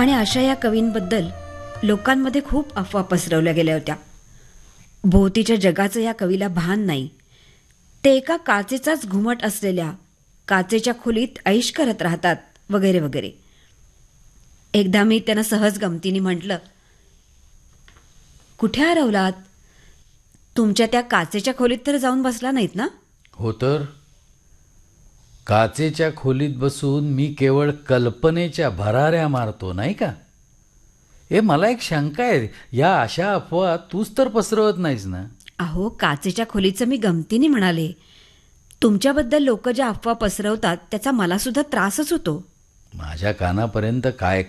आणि अशा या कवींबद्दल लोकांमध्ये खूप अफवा पसरवल्या गेल्या होत्या. भोवतीच्या जगाचं या कवीला भान नाही. ते एका काचेचाच घुमट असलेल्या काचेच्या खोलीत ऐश करत राहतात वगैरे वगैरे. एकदा मी त्यांना सहज गमतीने म्हटलं, कुठे हरवलात? तुमच्या त्या काचेच्या खोलीत तर जाऊन बसला नाहीत ना? हो तर, काचेच्या खोलीत बसून मी केवळ कल्पनेच्या भराऱ्या मारतो, नाही का? मला एक शंका आहे, या अशा अफवा तूच तर पसरवत नाहीस ना? अहो, काचेच्या खोलीचं मी गमतीने म्हणाले. तुमच्याबद्दल लोक ज्या अफवा पसरवतात त्याचा मला सुद्धा त्रासच होतो. माझ्या कानापर्यंत काय